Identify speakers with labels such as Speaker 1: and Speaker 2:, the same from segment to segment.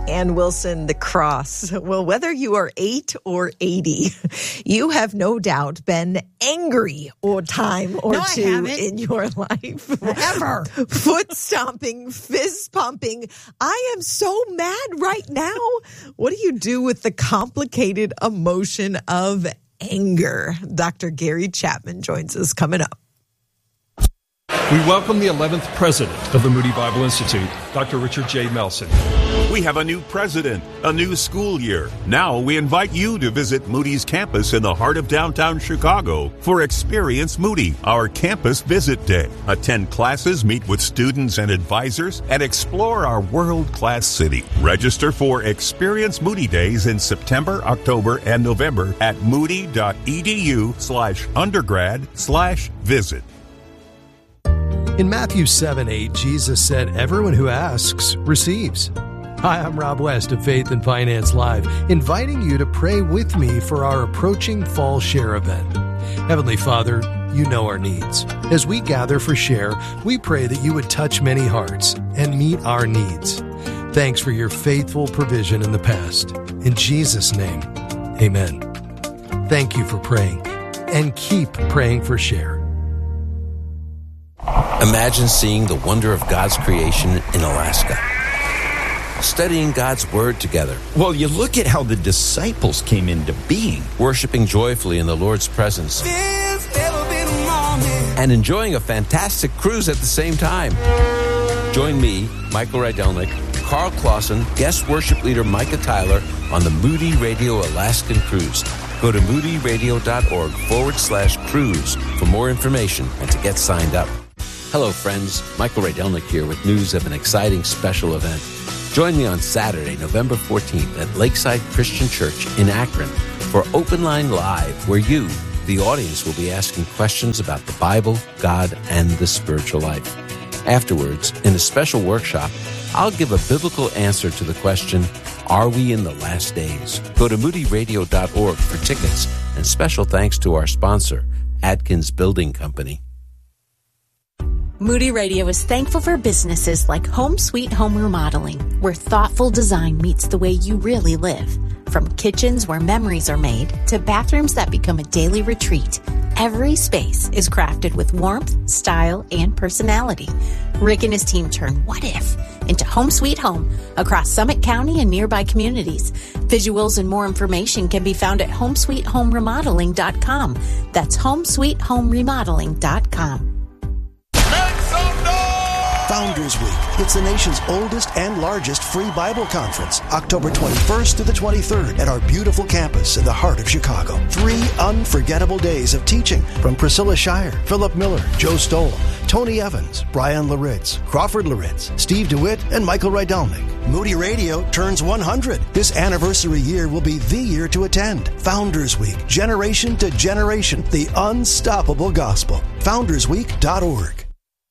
Speaker 1: Ann Wilson, The Cross. Well, whether you are 8 or 80, you have no doubt been angry a time or two in your life.
Speaker 2: Ever.
Speaker 1: Foot stomping, fist pumping. I am so mad right now. What do you do with the complicated emotion of anger? Dr. Gary Chapman joins us coming up.
Speaker 3: We welcome the 11th president of the Moody Bible Institute, Dr. Richard J. Melson.
Speaker 4: We have a new president, a new school year. Now we invite you to visit Moody's campus in the heart of downtown Chicago for Experience Moody, our campus visit day. Attend classes, meet with students and advisors, and explore our world-class city. Register for Experience Moody Days in September, October, and November at moody.edu/undergrad/visit.
Speaker 5: In Matthew 7:8, Jesus said, "Everyone who asks receives." Hi, I'm Rob West of Faith and Finance Live, inviting you to pray with me for our approaching Fall Share event. Heavenly Father, you know our needs. As we gather for Share, we pray that you would touch many hearts and meet our needs. Thanks for your faithful provision in the past. In Jesus' name, amen. Thank you for praying, and keep praying for Share.
Speaker 6: Imagine seeing the wonder of God's creation in Alaska. Studying God's Word together.
Speaker 7: Well, you look at how the disciples came into being.
Speaker 6: Worshiping joyfully in the Lord's presence. And enjoying a fantastic cruise at the same time. Join me, Michael Rydelnik, Carl Clausen, guest worship leader Micah Tyler on the Moody Radio Alaskan Cruise. Go to moodyradio.org/cruise for more information and to get signed up. Hello, friends. Michael Rydelnik here with news of an exciting special event. Join me on Saturday, November 14th at Lakeside Christian Church in Akron for Open Line Live, where you, the audience, will be asking questions about the Bible, God, and the spiritual life. Afterwards, in a special workshop, I'll give a biblical answer to the question, are we in the last days? Go to moodyradio.org for tickets, and special thanks to our sponsor, Adkins Building Company.
Speaker 8: Moody Radio is thankful for businesses like Home Sweet Home Remodeling, where thoughtful design meets the way you really live. From kitchens where memories are made to bathrooms that become a daily retreat, every space is crafted with warmth, style, and personality. Rick and his team turn what if into Home Sweet Home across Summit County and nearby communities. Visuals and more information can be found at homesweethomeremodeling.com. That's homesweethomeremodeling.com.
Speaker 9: Founders Week. It's the nation's oldest and largest free Bible conference, October 21st to the 23rd at our beautiful campus in the heart of Chicago. 3 unforgettable days of teaching from Priscilla Shire, Philip Miller, Joe Stoll, Tony Evans, Brian Laritz, Crawford Laritz, Steve DeWitt, and Michael Rydelnik. Moody Radio turns 100. This anniversary year will be the year to attend. Founders Week, generation to generation, the unstoppable gospel. FoundersWeek.org.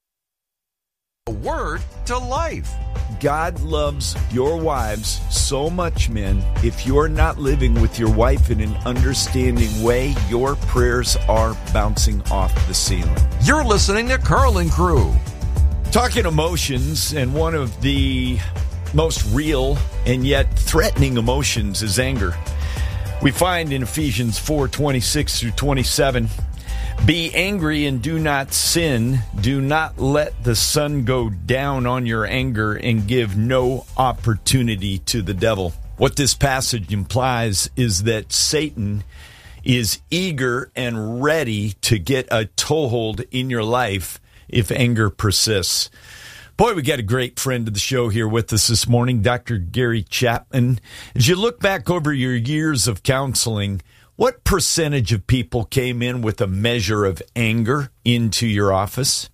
Speaker 7: A word to life. God loves your wives so much, men. If you're not living with your wife in an understanding way, your prayers are bouncing off the ceiling.
Speaker 10: You're listening to Carl and Crew.
Speaker 7: Talking emotions, and one of the most real and yet threatening emotions is anger. We find in Ephesians 4:26 through 27, be angry and do not sin. Do not let the sun go down on your anger, and give no opportunity to the devil. What this passage implies is that Satan is eager and ready to get a toehold in your life if anger persists. Boy, we got a great friend of the show here with us this morning, Dr. Gary Chapman. As you look back over your years of counseling, what percentage of people came in with a measure of anger into your office?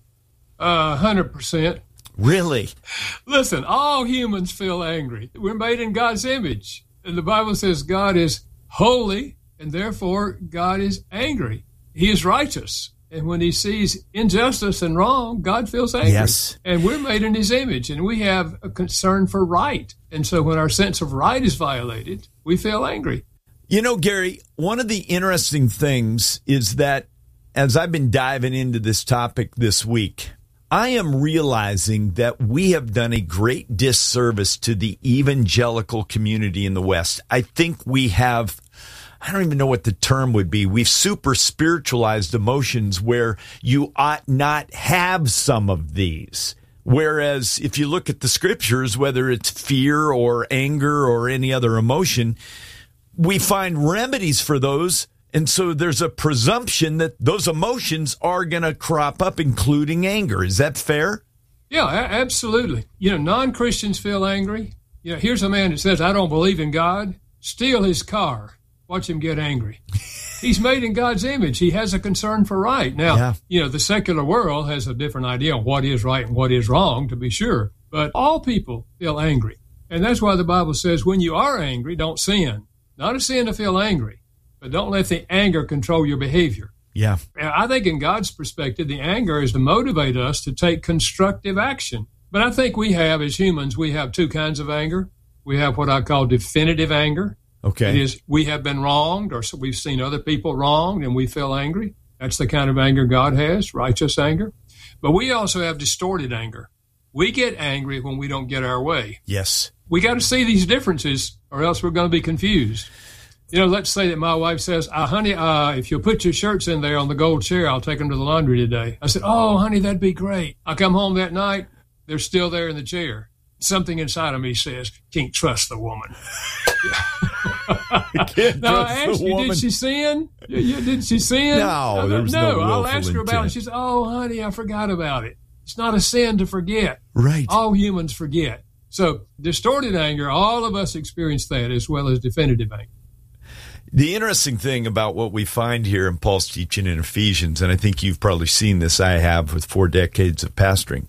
Speaker 11: 100%.
Speaker 7: Really?
Speaker 11: Listen, all humans feel angry. We're made in God's image. And the Bible says God is holy, and therefore God is angry. He is righteous. And when he sees injustice and wrong, God feels angry.
Speaker 7: Yes.
Speaker 11: And we're made in his image, and we have a concern for right. And so when our sense of right is violated, we feel angry.
Speaker 7: You know, Gary, one of the interesting things is that as I've been diving into this topic this week, I am realizing that we have done a great disservice to the evangelical community in the West. I think we have, I don't even know what the term would be. We've super spiritualized emotions where you ought not have some of these. Whereas if you look at the scriptures, whether it's fear or anger or any other emotion, we find remedies for those. And so there's a presumption that those emotions are going to crop up, including anger. Is that fair?
Speaker 11: Yeah, absolutely. Non-Christians feel angry. Here's a man that says, I don't believe in God. Steal his car. Watch him get angry. He's made in God's image. He has a concern for right. Now, the secular world has a different idea of what is right and what is wrong, to be sure. But all people feel angry. And that's why the Bible says when you are angry, don't sin. Not a sin to feel angry. But don't let the anger control your behavior.
Speaker 7: Yeah.
Speaker 11: I think in God's perspective, the anger is to motivate us to take constructive action. But I think we have, as humans, we have two kinds of anger. We have what I call definitive anger.
Speaker 7: Okay.
Speaker 11: It is we have been wronged or so we've seen other people wronged and we feel angry. That's the kind of anger God has, righteous anger. But we also have distorted anger. We get angry when we don't get our way.
Speaker 7: Yes.
Speaker 11: We got to see these differences or else we're going to be confused. Let's say that my wife says, honey, if you'll put your shirts in there on the gold chair, I'll take them to the laundry today. I said, oh, honey, that'd be great. I come home that night, they're still there in the chair. Something inside of me says, can't trust the woman. Now, I asked you, did she sin? Did she sin?
Speaker 7: No, there was no
Speaker 11: I'll ask her
Speaker 7: intent.
Speaker 11: about it. She said, oh, honey, I forgot about it. It's not a sin to forget.
Speaker 7: Right.
Speaker 11: All humans forget. So distorted anger, all of us experience that as well as definitive anger.
Speaker 7: The interesting thing about what we find here in Paul's teaching in Ephesians, and I think you've probably seen this, I have with 4 decades of pastoring,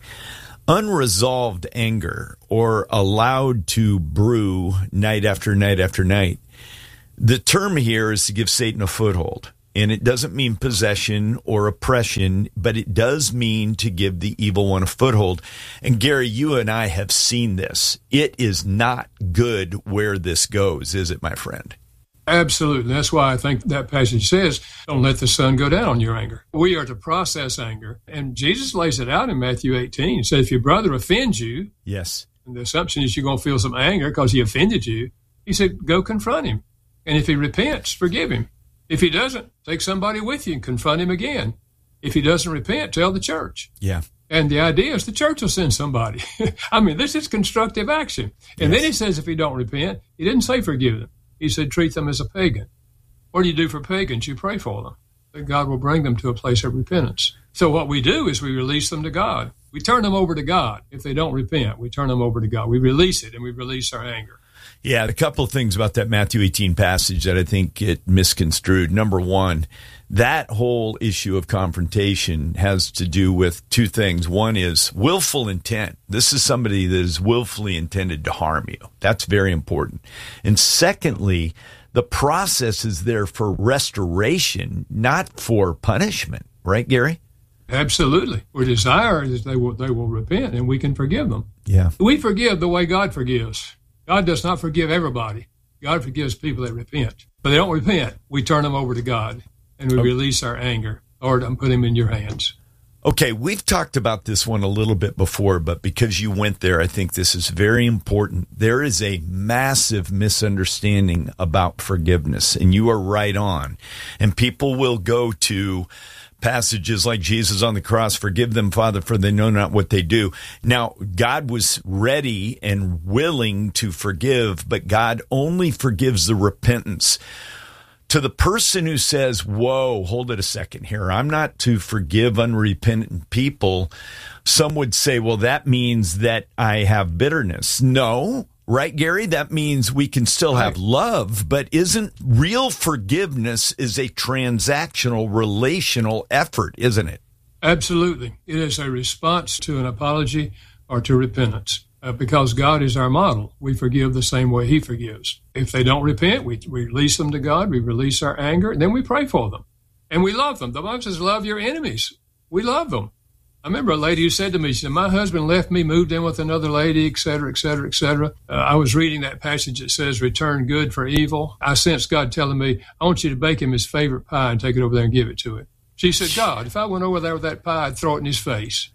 Speaker 7: unresolved anger or allowed to brew night after night after night. The term here is to give Satan a foothold. And it doesn't mean possession or oppression, but it does mean to give the evil one a foothold. And Gary, you and I have seen this. It is not good where this goes, is it, my friend?
Speaker 11: Absolutely. That's why I think that passage says, don't let the sun go down on your anger. We are to process anger. And Jesus lays it out in Matthew 18. He said, if your brother offends you,
Speaker 7: yes,
Speaker 11: and the assumption is you're going to feel some anger because he offended you, he said, go confront him. And if he repents, forgive him. If he doesn't, take somebody with you and confront him again. If he doesn't repent, tell the church.
Speaker 7: Yeah.
Speaker 11: And the idea is the church will send somebody. I mean, this is constructive action. And then he says if he don't repent, he didn't say forgive them. He said, treat them as a pagan. What do you do for pagans? You pray for them. That God will bring them to a place of repentance. So what we do is we release them to God. We turn them over to God. If they don't repent, we turn them over to God. We release it, and we release our anger.
Speaker 7: Yeah, a couple of things about that Matthew 18 passage that I think it misconstrued. Number one, that whole issue of confrontation has to do with two things. One is willful intent. This is somebody that is willfully intended to harm you. That's very important. And secondly, the process is there for restoration, not for punishment. Right, Gary?
Speaker 11: Absolutely. Our desire is they will repent, and we can forgive them.
Speaker 7: Yeah. We
Speaker 11: forgive the way God forgives. God does not forgive everybody. God forgives people that repent. But they don't repent. We turn them over to God, and we release our anger. Lord, I'm putting them in your hands.
Speaker 7: Okay, we've talked about this one a little bit before, but because you went there, I think this is very important. There is a massive misunderstanding about forgiveness, and you are right on. And people will go to passages like Jesus on the cross, forgive them, Father, for they know not what they do. Now, God was ready and willing to forgive, but God only forgives the repentance. To the person who says, whoa, hold it a second here, I'm not to forgive unrepentant people, some would say, well, that means that I have bitterness. No. Right, Gary? That means we can still have love, but isn't real forgiveness is a transactional, relational effort, isn't it?
Speaker 11: Absolutely. It is a response to an apology or to repentance. Because God is our model, we forgive the same way he forgives. If they don't repent, we release them to God, we release our anger, and then we pray for them. And we love them. The Bible says, love your enemies. We love them. I remember a lady who said to me, she said, my husband left me, moved in with another lady, et cetera, et cetera, et cetera. I was reading that passage that says, return good for evil. I sensed God telling me, I want you to bake him his favorite pie and take it over there and give it to him. She said, God, if I went over there with that pie, I'd throw it in his face.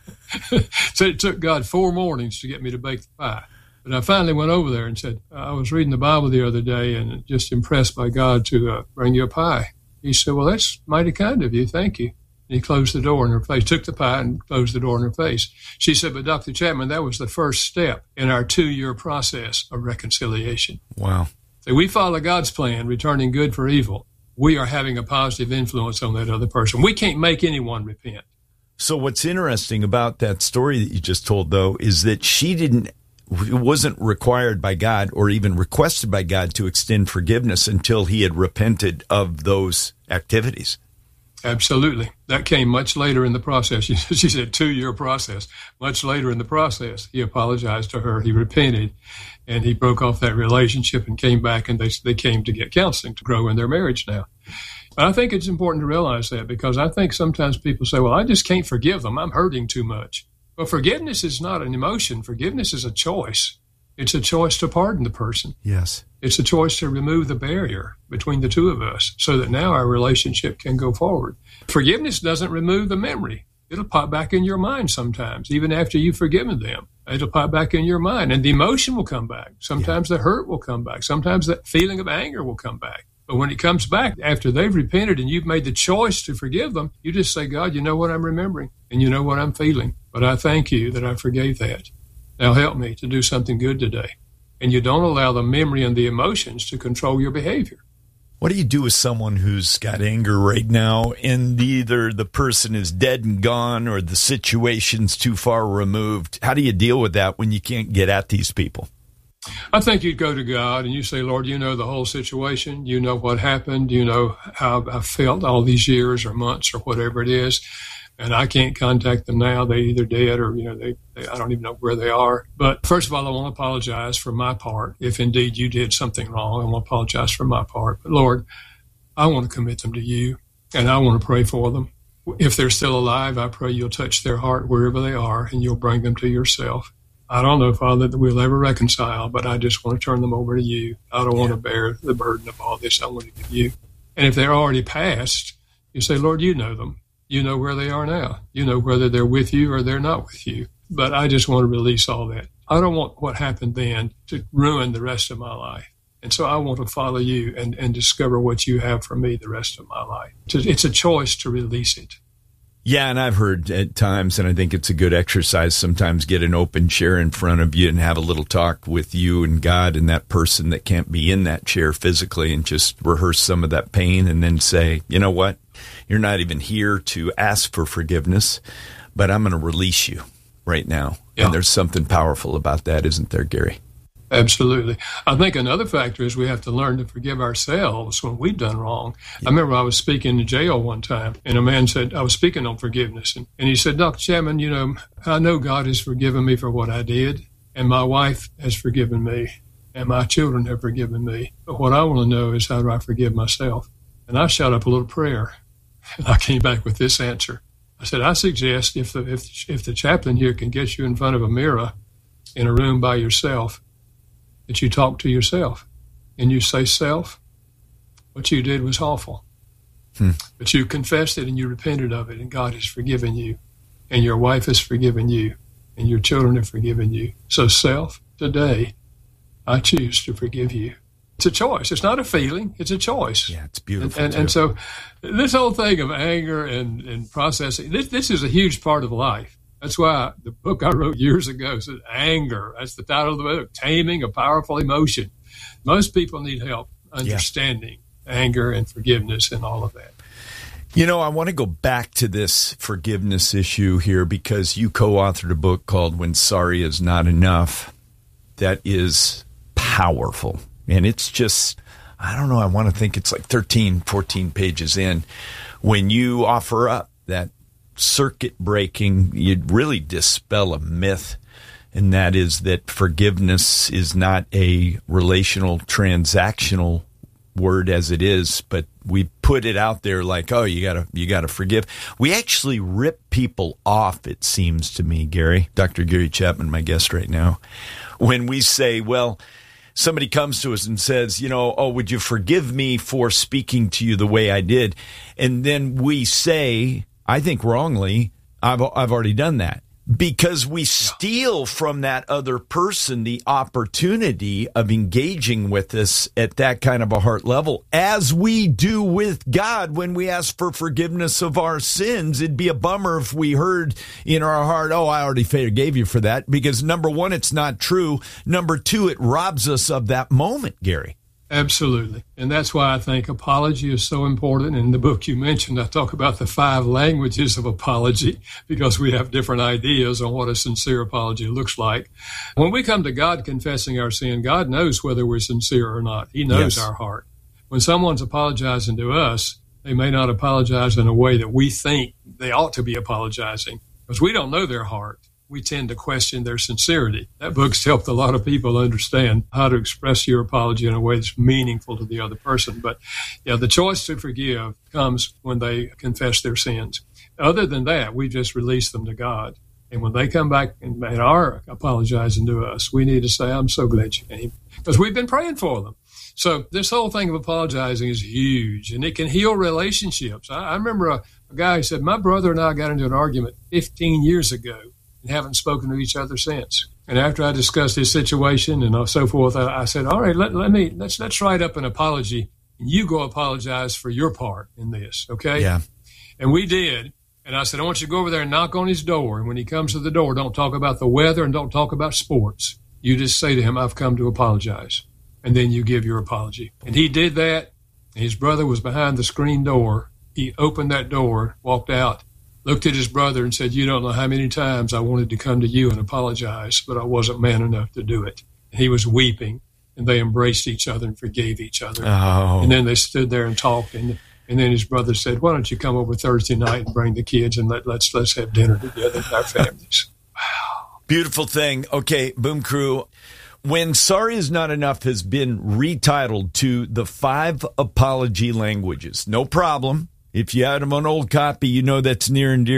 Speaker 11: So it took God 4 mornings to get me to bake the pie. But I finally went over there and said, I was reading the Bible the other day and just impressed by God to bring you a pie. He said, well, that's mighty kind of you. Thank you. And he closed the door in her face, took the pie and closed the door in her face. She said, but Dr. Chapman, that was the first step in our 2-year process of reconciliation.
Speaker 7: Wow.
Speaker 11: So we follow God's plan, returning good for evil. We are having a positive influence on that other person. We can't make anyone repent.
Speaker 7: So what's interesting about that story that you just told, though, is that it wasn't required by God or even requested by God to extend forgiveness until he had repented of those activities.
Speaker 11: Absolutely. That came much later in the process. She said 2-year process. Much later in the process, he apologized to her. He repented, and he broke off that relationship and came back, and they came to get counseling to grow in their marriage now. But I think it's important to realize that, because I think sometimes people say, well, I just can't forgive them. I'm hurting too much. Well, forgiveness is not an emotion. Forgiveness is a choice. It's a choice to pardon the person.
Speaker 7: Yes.
Speaker 11: It's a choice to remove the barrier between the two of us so that now our relationship can go forward. Forgiveness doesn't remove the memory. It'll pop back in your mind sometimes, even after you've forgiven them. It'll pop back in your mind, and the emotion will come back. Sometimes the hurt will come back. Sometimes that feeling of anger will come back. But when it comes back after they've repented and you've made the choice to forgive them, you just say, God, you know what I'm remembering and you know what I'm feeling. But I thank you that I forgave that. Now help me to do something good today. And you don't allow the memory and the emotions to control your behavior.
Speaker 7: What do you do with someone who's got anger right now and either the person is dead and gone or the situation's too far removed? How do you deal with that when you can't get at these people?
Speaker 11: I think you'd go to God and you say, Lord, you know the whole situation. You know what happened. You know how I felt all these years or months or whatever it is. And I can't contact them now. They're either dead or, I don't even know where they are. But first of all, I want to apologize for my part. If indeed you did something wrong, I want to apologize for my part. But Lord, I want to commit them to you and I want to pray for them. If they're still alive, I pray you'll touch their heart wherever they are and you'll bring them to yourself. I don't know, Father, that we'll ever reconcile, but I just want to turn them over to you. I don't want to bear the burden of all this. I want to give you. And if they're already passed, you say, Lord, you know them. You know where they are now. You know whether they're with you or they're not with you. But I just want to release all that. I don't want what happened then to ruin the rest of my life. And so I want to follow you and discover what you have for me the rest of my life. It's a choice to release it.
Speaker 7: Yeah, and I've heard at times, and I think it's a good exercise, sometimes get an open chair in front of you and have a little talk with you and God and that person that can't be in that chair physically and just rehearse some of that pain and then say, you know what, you're not even here to ask for forgiveness, but I'm going to release you right now. Yeah. And there's something powerful about that, isn't there, Gary?
Speaker 11: Absolutely. I think another factor is we have to learn to forgive ourselves when we've done wrong. Yeah. I remember I was speaking in jail one time, and a man said, I was speaking on forgiveness, and he said, Dr. Chapman, I know God has forgiven me for what I did, and my wife has forgiven me, and my children have forgiven me. But what I want to know is how do I forgive myself? And I shot up a little prayer, and I came back with this answer. I said, I suggest if the chaplain here can get you in front of a mirror in a room by yourself, that you talk to yourself and you say, self, what you did was awful. But you confessed it and you repented of it and God has forgiven you and your wife has forgiven you and your children have forgiven you. So self, today, I choose to forgive you. It's a choice. It's not a feeling. It's a choice.
Speaker 7: Yeah, it's beautiful.
Speaker 11: And so this whole thing of anger and processing, this is a huge part of life. That's why the book I wrote years ago says anger. That's the title of the book, Taming a Powerful Emotion. Most people need help understanding anger and forgiveness and all of that.
Speaker 7: I want to go back to this forgiveness issue here because you co-authored a book called When Sorry Is Not Enough. That is powerful. And it's just, I don't know, I want to think it's like 13, 14 pages in when you offer up that circuit breaking, you'd really dispel a myth, and that is that forgiveness is not a relational, transactional word as it is, but we put it out there like, oh, you gotta forgive. We actually rip people off, it seems to me, Gary. Dr. Gary Chapman, my guest right now, when we say, well, somebody comes to us and says, would you forgive me for speaking to you the way I did? And then we say, I think wrongly, I've already done that. Because we steal from that other person the opportunity of engaging with us at that kind of a heart level, as we do with God when we ask for forgiveness of our sins. It'd be a bummer if we heard in our heart, oh, I already forgave you for that, because number one, it's not true. Number two, it robs us of that moment, Gary.
Speaker 11: Absolutely. And that's why I think apology is so important. In the book you mentioned, I talk about the 5 languages of apology, because we have different ideas on what a sincere apology looks like. When we come to God confessing our sin, God knows whether we're sincere or not. He knows our heart. When someone's apologizing to us, they may not apologize in a way that we think they ought to be apologizing, because we don't know their heart. We tend to question their sincerity. That book's helped a lot of people understand how to express your apology in a way that's meaningful to the other person. But the choice to forgive comes when they confess their sins. Other than that, we just release them to God. And when they come back and are apologizing to us, we need to say, I'm so glad you came, because we've been praying for them. So this whole thing of apologizing is huge, and it can heal relationships. I remember a guy who said, my brother and I got into an argument 15 years ago. And haven't spoken to each other since. And after I discussed his situation and so forth, I said, all right, let's write up an apology, and you go apologize for your part in this, okay?
Speaker 7: Yeah.
Speaker 11: And we did. And I said, I want you to go over there and knock on his door. And when he comes to the door, don't talk about the weather and don't talk about sports. You just say to him, I've come to apologize. And then you give your apology. And he did that. And his brother was behind the screen door. He opened that door, walked out, looked at his brother and said, you don't know how many times I wanted to come to you and apologize, but I wasn't man enough to do it. And he was weeping, and they embraced each other and forgave each other.
Speaker 7: Oh.
Speaker 11: And then they stood there and talked, and then his brother said, why don't you come over Thursday night and bring the kids, and let's have dinner together with our families. Wow.
Speaker 7: Beautiful thing. Okay, Boom Crew. When Sorry Is Not Enough has been retitled to the 5 apology languages, no problem. If you had them on old copy, you know that's near and dear